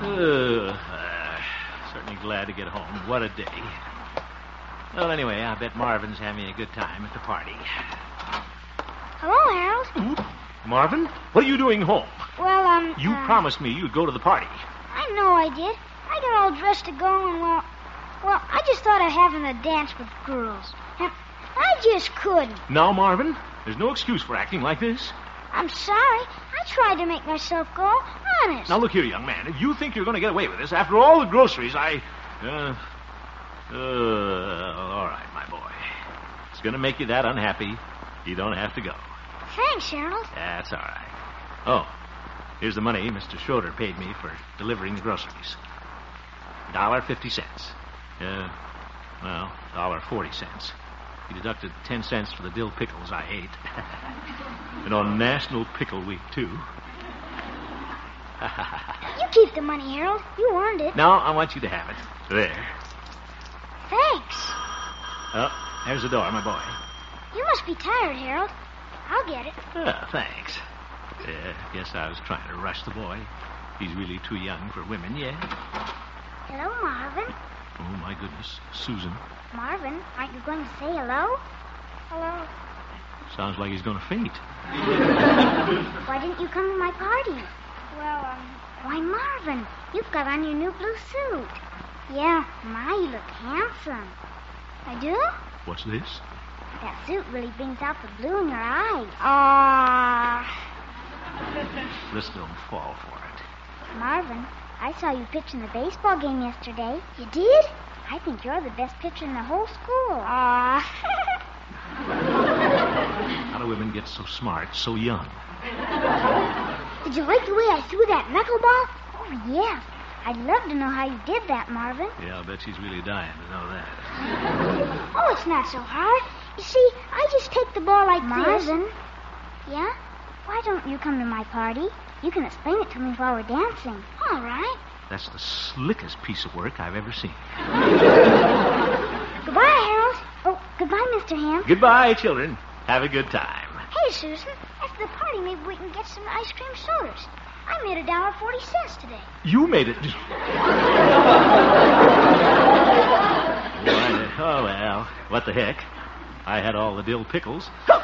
Certainly glad to get home. What a day. Well, anyway, I bet Marvin's having a good time at the party. Hello, Harold. Marvin, what are you doing home? Well, You promised me you'd go to the party. I know I did. I got all dressed to go, and, well, I just thought of having a dance with girls. And I just couldn't. Now, Marvin, there's no excuse for acting like this. I'm sorry. I tried to make myself go. Honest. Now, look here, young man. If you think you're going to get away with this, after all the groceries, all right, my boy. It's going to make you that unhappy, you don't have to go. Thanks, Harold. That's all right. Oh, here's the money Mr. Schroeder paid me for delivering the groceries. $1.50. $1.40. He deducted 10 cents for the dill pickles I ate. And on National Pickle Week, too. You keep the money, Harold. You earned it. Now, I want you to have it. There. Thanks. Oh, there's the door, my boy. You must be tired, Harold. I'll get it. Oh, thanks. Guess I was trying to rush the boy. He's really too young for women yet. Hello, Marvin. Oh, my goodness. Susan. Marvin, aren't you going to say hello? Hello. Sounds like he's going to faint. Why didn't you come to my party? Well, why, Marvin, you've got on your new blue suit. Yeah, my, you look handsome. I do? What's this? That suit really brings out the blue in your eyes. Aww. Let's don't fall for it. Marvin, I saw you pitch in the baseball game yesterday. You did? I think you're the best pitcher in the whole school. Aww. How do women get so smart so young? Did you like the way I threw that knuckleball? Oh, yes. I'd love to know how you did that, Marvin. Yeah, I'll bet she's really dying to know that. Oh, it's not so hard. You see, I just take the ball like this. Marvin? Yeah? Why don't you come to my party? You can explain it to me while we're dancing. All right. That's the slickest piece of work I've ever seen. Goodbye, Harold. Oh, goodbye, Mr. Ham. Goodbye, children. Have a good time. Hey, Susan, after the party, maybe we can get some ice cream sodas. I made $1.40 today. You made it. Oh, well, what the heck? I had all the dill pickles.